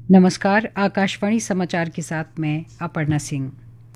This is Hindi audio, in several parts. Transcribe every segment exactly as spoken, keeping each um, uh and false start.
नमस्कार, आकाशवाणी समाचार के साथ मैं अपर्णा सिंह।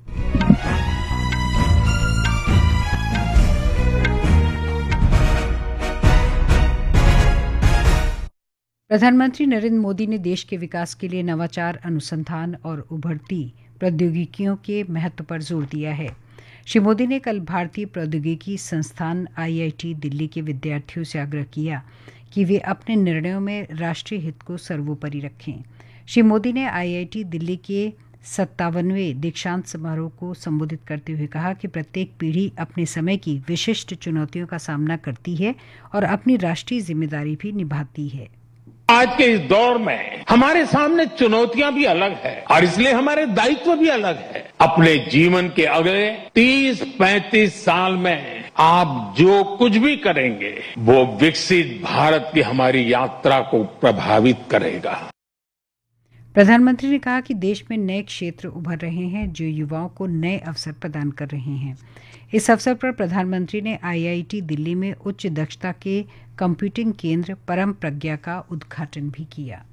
प्रधानमंत्री नरेंद्र मोदी ने देश के विकास के लिए नवाचार, अनुसंधान और उभरती प्रौद्योगिकियों के महत्व पर जोर दिया है। श्री मोदी ने कल भारतीय प्रौद्योगिकी संस्थान आई आई टी दिल्ली के विद्यार्थियों से आग्रह किया कि वे अपने निर्णयों में राष्ट्रीय हित को सर्वोपरि रखें। श्री मोदी ने आई आई टी दिल्ली के सत्तावनवें दीक्षांत समारोह को संबोधित करते हुए कहा कि प्रत्येक पीढ़ी अपने समय की विशिष्ट चुनौतियों का सामना करती है और अपनी राष्ट्रीय जिम्मेदारी भी निभाती है। आज के इस दौर में हमारे सामने चुनौतियां भी अलग है और इसलिए हमारे दायित्व भी अलग है। अपने जीवन के अगले तीस पैंतीस साल में आप जो कुछ भी करेंगे वो विकसित भारत की हमारी यात्रा को प्रभावित करेगा। प्रधानमंत्री ने कहा कि देश में नए क्षेत्र उभर रहे हैं जो युवाओं को नए अवसर प्रदान कर रहे हैं। इस अवसर पर प्रधानमंत्री ने आई आई टी दिल्ली में उच्च दक्षता के कंप्यूटिंग केंद्र परम प्रज्ञा का उद्घाटन भी किया।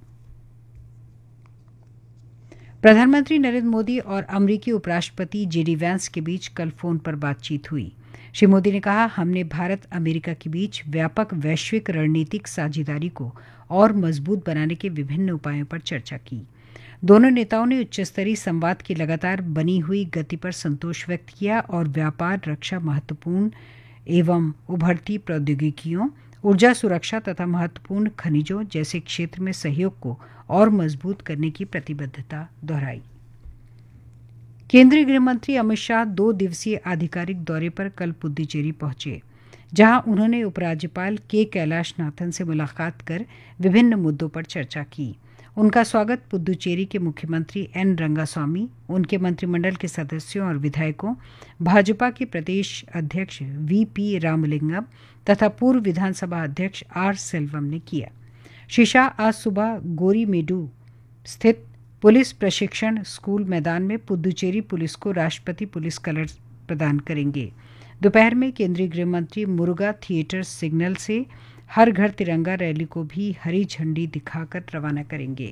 प्रधानमंत्री नरेंद्र मोदी और अमेरिकी उपराष्ट्रपति जे डी वैंस के बीच कल फोन पर बातचीत हुई। श्री मोदी ने कहा, हमने भारत अमेरिका के बीच व्यापक वैश्विक रणनीतिक साझेदारी को और मजबूत बनाने के विभिन्न उपायों पर चर्चा की। दोनों नेताओं ने उच्चस्तरीय संवाद की लगातार बनी हुई गति पर संतोष व्यक्त किया और व्यापार, रक्षा, महत्वपूर्ण एवं उभरती प्रौद्योगिकियों, ऊर्जा सुरक्षा तथा महत्वपूर्ण खनिजों जैसे क्षेत्र में सहयोग को और मजबूत करने की प्रतिबद्धता दोहराई। केंद्रीय गृह मंत्री अमित शाह दो दिवसीय आधिकारिक दौरे पर कल पुद्दुचेरी पहुंचे, जहां उन्होंने उपराज्यपाल के कैलाशनाथन से मुलाकात कर विभिन्न मुद्दों पर चर्चा की। उनका स्वागत पुद्दुचेरी के मुख्यमंत्री एन रंगास्वामी, उनके मंत्रिमंडल के सदस्यों और विधायकों, भाजपा के प्रदेश अध्यक्ष वी पी रामलिंगम तथा पूर्व विधानसभा अध्यक्ष आर सेल्वम ने किया। श्री शाह आज सुबह गोरीमेडू स्थित पुलिस प्रशिक्षण स्कूल मैदान में पुद्दुचेरी पुलिस को राष्ट्रपति पुलिस कलर प्रदान करेंगे। दोपहर में केंद्रीय गृह मंत्री मुरुगा थिएटर सिग्नल से हर घर तिरंगा रैली को भी हरी झंडी दिखाकर रवाना करेंगे।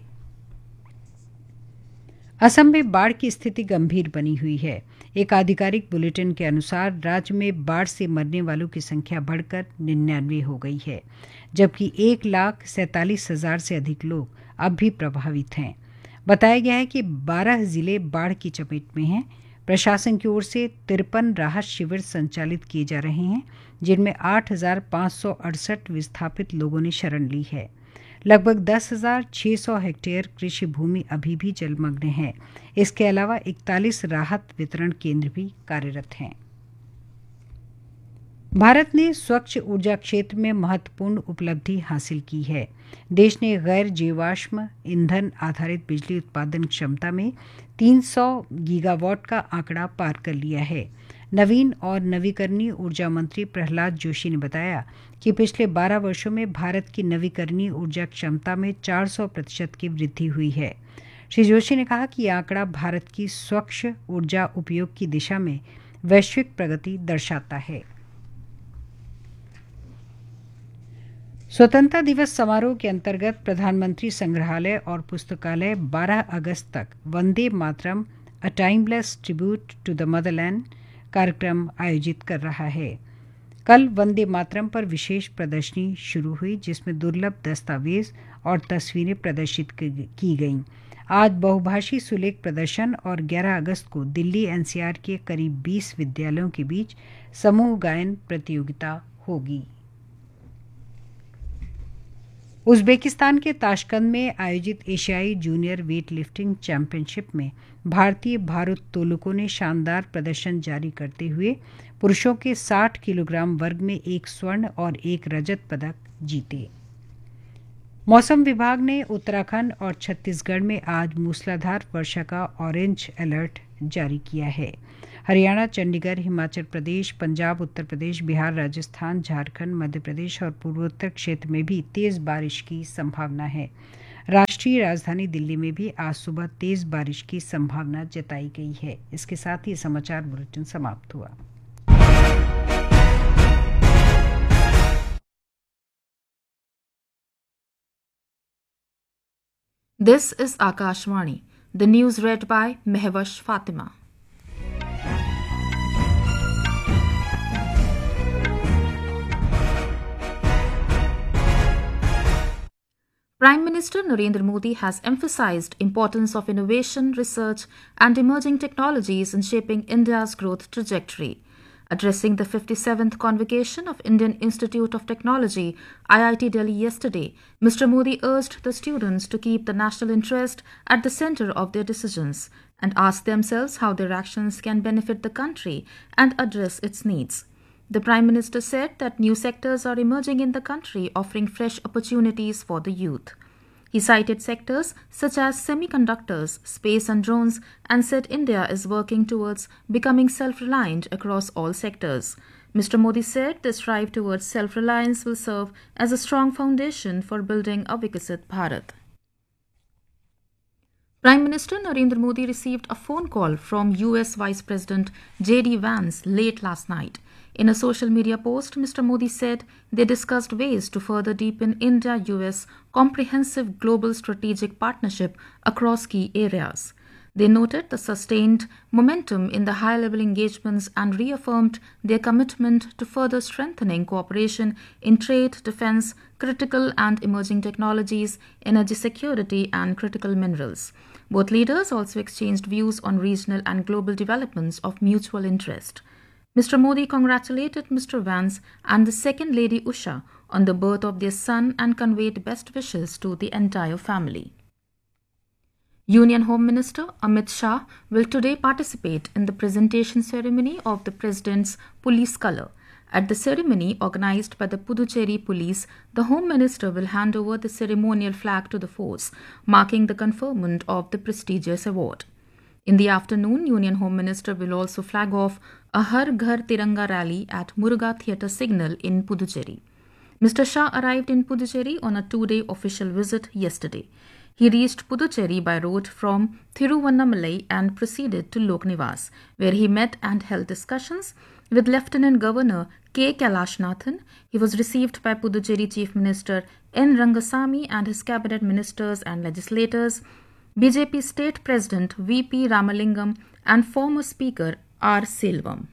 असम में बाढ़ की स्थिति गंभीर बनी हुई है। एक आधिकारिक बुलेटिन के अनुसार राज्य में बाढ़ से मरने वालों की संख्या बढ़कर निन्यानवे हो गई है, जबकि एक लाख सैंतालीस हजार से अधिक लोग अब भी प्रभावित हैं। बताया गया है कि बारह जिले बाढ़ की चपेट में हैं। प्रशासन की ओर से तिरपन राहत शिविर संचालित किए जा रहे हैं, जिनमें आठ हजार पाँच सौ अड़सठ विस्थापित लोगों ने शरण ली है। लगभग दस हजार छह सौ हेक्टेयर कृषि भूमि अभी भी जलमग्न है। इसके अलावा इकतालीस राहत वितरण केंद्र भी कार्यरत हैं। भारत ने स्वच्छ ऊर्जा क्षेत्र में महत्वपूर्ण उपलब्धि हासिल की है। देश ने गैर जीवाश्म ईंधन आधारित बिजली उत्पादन क्षमता में तीन सौ गीगावाट का आंकड़ा पार कर लिया है। नवीन और नवीकरणीय ऊर्जा मंत्री प्रहलाद जोशी ने बताया कि पिछले बारह वर्षों में भारत की नवीकरणीय ऊर्जा क्षमता में चार सौ प्रतिशत की वृद्धि हुई है। श्री जोशी ने कहा कि यह आंकड़ा भारत की स्वच्छ ऊर्जा उपयोग की दिशा में वैश्विक प्रगति दर्शाता है। स्वतंत्रता दिवस समारोह के अंतर्गत प्रधानमंत्री संग्रहालय और पुस्तकालय बारह अगस्त तक Vande Mataram a timeless tribute to the Motherland कार्यक्रम आयोजित कर रहा है। कल वंदे मातरम पर विशेष प्रदर्शनी शुरू हुई, जिसमें दुर्लभ दस्तावेज और तस्वीरें प्रदर्शित की गईं। आज बहुभाषी सुलेख प्रदर्शन और ग्यारह अगस्त को दिल्ली एन सी आर के करीब बीस विद्यालयों के बीच समूह गायन प्रतियोगिता होगी। उज्बेकिस्तान के ताशकंद में आयोजित एशियाई जूनियर वेट लिफ्टिंग चैंपियनशिप में भारतीय भारोत्तोलकों ने शानदार प्रदर्शन जारी करते हुए पुरुषों के साठ किलोग्राम वर्ग में एक स्वर्ण और एक रजत पदक जीते। मौसम विभाग ने उत्तराखंड और छत्तीसगढ़ में आज मूसलाधार वर्षा का ऑरेंज अलर्ट जारी किया है। हरियाणा, चंडीगढ़, हिमाचल प्रदेश, पंजाब, उत्तर प्रदेश, बिहार, राजस्थान, झारखंड, मध्य प्रदेश और पूर्वोत्तर क्षेत्र में भी तेज बारिश की संभावना है। राष्ट्रीय राजधानी दिल्ली में भी आज सुबह तेज बारिश की संभावना जताई गई है। इसके साथ ही समाचार बुलेटिन समाप्त हुआ। This is Akashvani. The news read by Mehwash Fatima. Prime Minister Narendra Modi has emphasized importance of innovation, research and emerging technologies in shaping India's growth trajectory. Addressing the fifty-seventh convocation of Indian Institute of Technology, I I T Delhi yesterday, Mister Modi urged the students to keep the national interest at the center of their decisions and ask themselves how their actions can benefit the country and address its needs. The Prime Minister said that new sectors are emerging in the country, offering fresh opportunities for the youth. He cited sectors such as semiconductors, space and drones, and said India is working towards becoming self-reliant across all sectors. Mister Modi said this drive towards self-reliance will serve as a strong foundation for building a Viksit Bharat. Prime Minister Narendra Modi received a phone call from U S Vice President J D Vance late last night. In a social media post, Mister Modi said they discussed ways to further deepen India-U S comprehensive global strategic partnership across key areas. They noted the sustained momentum in the high-level engagements and reaffirmed their commitment to further strengthening cooperation in trade, defense, critical and emerging technologies, energy security and critical minerals. Both leaders also exchanged views on regional and global developments of mutual interest. Mister Modi congratulated Mister Vance and the Second Lady Usha on the birth of their son and conveyed best wishes to the entire family. Union Home Minister Amit Shah will today participate in the presentation ceremony of the President's Police Colour. At the ceremony organised by the Puducherry Police, the Home Minister will hand over the ceremonial flag to the force, marking the conferment of the prestigious award. In the afternoon, Union Home Minister will also flag off a Har Ghar Tiranga rally at Muruga Theatre Signal in Puducherry. Mister Shah arrived in Puducherry on a two-day official visit yesterday. He reached Puducherry by road from Thiruvannamalai and proceeded to Loknivas, where he met and held discussions with Lieutenant Governor K. Kailashnathan. He was received by Puducherry Chief Minister N. Rangasamy and his cabinet ministers and legislators, B J P State President V P Ramalingam and former Speaker R. Selvam.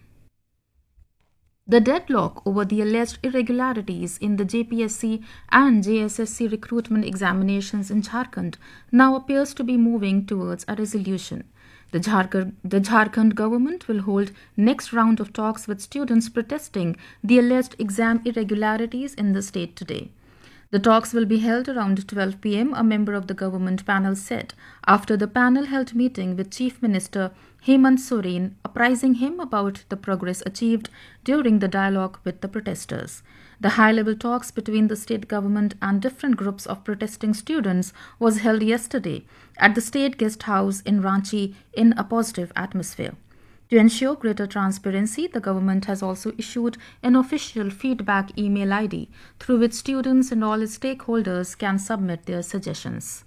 The deadlock over the alleged irregularities in the J P S C and J S S C recruitment examinations in Jharkhand now appears to be moving towards a resolution. The Jharkhand, the Jharkhand government will hold next round of talks with students protesting the alleged exam irregularities in the state today. The talks will be held around twelve p m, a member of the government panel said, after the panel held meeting with Chief Minister Hemant Soren, apprising him about the progress achieved during the dialogue with the protesters. The high-level talks between the state government and different groups of protesting students was held yesterday at the State Guest House in Ranchi in a positive atmosphere. To ensure greater transparency, the government has also issued an official feedback email I D through which students and all its stakeholders can submit their suggestions.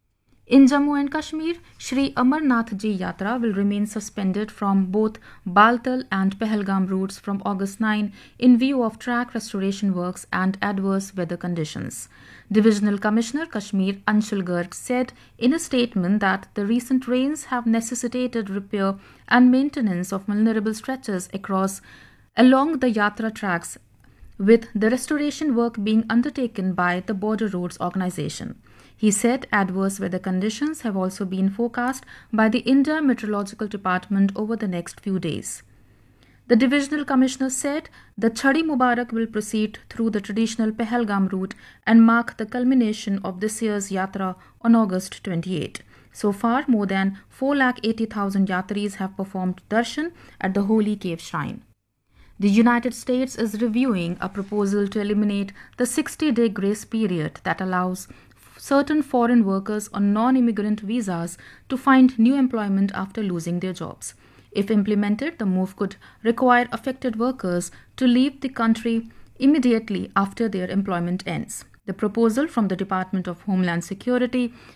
In Jammu and Kashmir, Shri Amarnath Ji Yatra will remain suspended from both Baltal and Pahalgam routes from August ninth in view of track restoration works and adverse weather conditions. Divisional Commissioner Kashmir Anshul Garg said in a statement that the recent rains have necessitated repair and maintenance of vulnerable stretches across along the Yatra tracks, with the restoration work being undertaken by the Border Roads Organization. He said adverse weather conditions have also been forecast by the India Meteorological Department over the next few days. The Divisional Commissioner said the Chhadi Mubarak will proceed through the traditional Pahalgam route and mark the culmination of this year's Yatra on August twenty-eighth. So far, more than four lakh eighty thousand Yatris have performed darshan at the Holy Cave Shrine. The United States is reviewing a proposal to eliminate the sixty-day grace period that allows certain foreign workers on non-immigrant visas to find new employment after losing their jobs. If implemented, the move could require affected workers to leave the country immediately after their employment ends. The proposal from the Department of Homeland Security